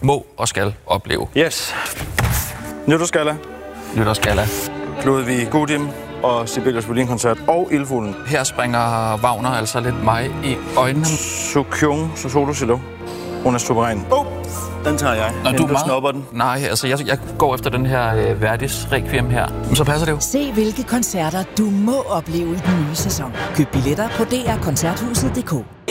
må og skal opleve. Yes. Nytårsgalla. Nytårsgalla. Ludvig Gudim og Sibelius Violinkoncert og Ildfuglen. Her springer Wagner altså lidt mig i øjnene. Sukyung Solo Silo. Hun er suveræn. Den tager jeg. Når du snupper den. Nej, altså jeg går efter den her Verdis Requiem her. Men så passer det jo. Se hvilke koncerter du må opleve i den nye sæson. Køb billetter på drkoncerthuset.dk.